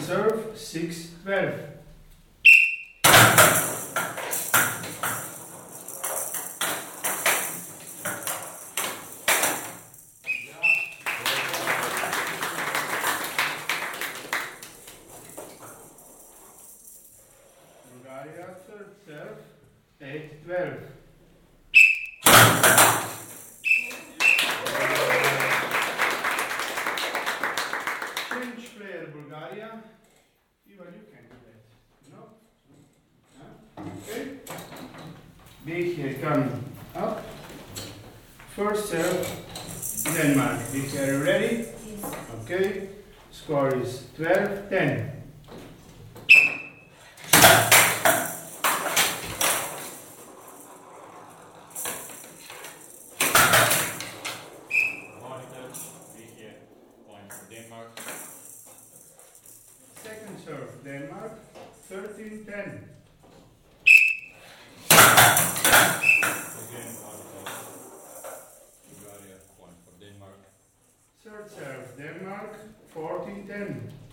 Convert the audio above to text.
serve, 6-12. Bulgaria, third serve, 8-12. French player, Bulgaria. Ivan, you can do that. No? Huh? Okay. Big here, come up. First serve, Denmark. Big here, ready? Yes. Okay. Score is 12-10. Denmark. Second serve, Denmark, 13-10. Again, Bulgaria, point for Denmark. Third serve, Denmark, 14-10.